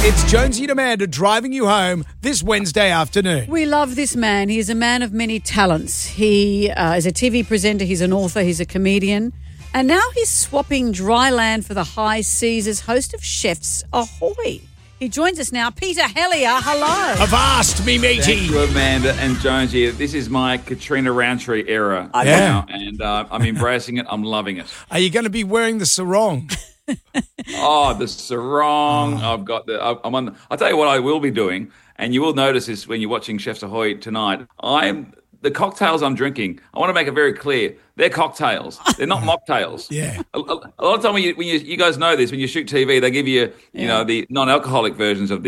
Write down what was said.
It's Jonesy and Amanda driving you home this Wednesday afternoon. We love this man. He is a man of many talents. He is a TV presenter, he's an author, he's a comedian. And now he's swapping dry land for the high seas as host of Chefs Ahoy. He joins us now. Peter Hellier, hello. Avast, me matey. Thank you, Amanda and Jonesy. This is my Katrina Roundtree era now, and I'm embracing it. I'm loving it. Are you going to be wearing the sarong? Oh, the sarong. I've got the. I'm on. I'll tell you what I will be doing, and you will notice this when you're watching Chefs Ahoy tonight. The cocktails I'm drinking, I want to make it very clear. They're cocktails. They're not mocktails. Yeah. A lot of time when you guys know this, when you shoot TV, they give you, the non-alcoholic versions of